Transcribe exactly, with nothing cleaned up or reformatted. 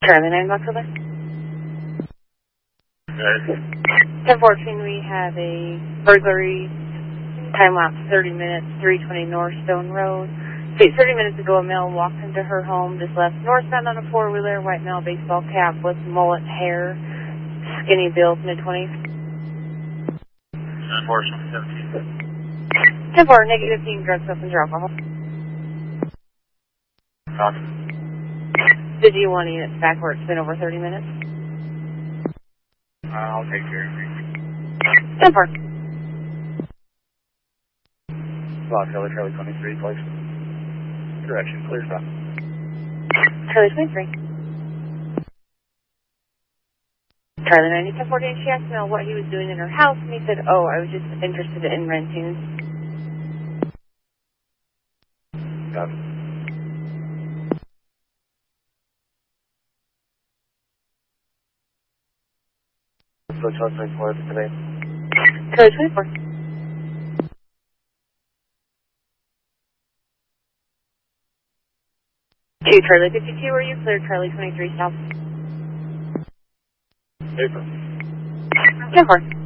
Charlie nine Bucks over. Good. ten fourteen, we have a burglary, time lapse thirty minutes, three twenty North Stone Road. Okay, thirty minutes ago, a male walked into her home, just left northbound on a four-wheeler, white male, baseball cap with mullet hair, skinny build, mid-twenties. ten four, seventeen. ten four, negative fifteen, drug substance or alcohol. Copy. Did you want units back where it's been over thirty minutes? Uh, I'll take care of it. ten four. Block Charlie, Charlie twenty-three, place. Direction, clear stop. Charlie twenty-three. Charlie ninety, ten fourteen, she asked me what he was doing in her house, and he said, oh, I was just interested in renting. Copy. So Charlie twenty-four today. Charlie twenty-four. two Charlie fifty-two, are you clear? Charlie twenty-three, south. Paper. ten four.